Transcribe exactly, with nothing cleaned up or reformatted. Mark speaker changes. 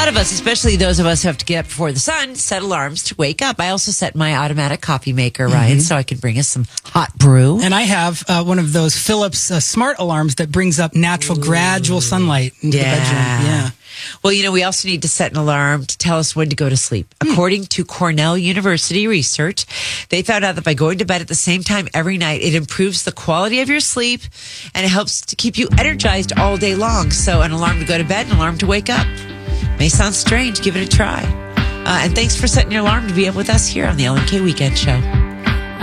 Speaker 1: of us, especially those of us who have to get up before the sun, set alarms to wake up. I also set my automatic coffee maker, Ryan, mm-hmm. so I can bring us some hot brew.
Speaker 2: And I have uh, one of those Philips uh, smart alarms that brings up natural, Ooh. gradual sunlight into
Speaker 1: yeah.
Speaker 2: the bedroom. Yeah.
Speaker 1: Well, you know, we also need to set an alarm to tell us when to go to sleep. Hmm. According to Cornell University research, they found out that by going to bed at the same time every night, it improves the quality of your sleep and it helps to keep you energized all day long. So an alarm to go to bed, an alarm to wake up. May sound strange. Give it a try. Uh, and thanks for setting your alarm to be up with us here on the Ellen K Weekend Show.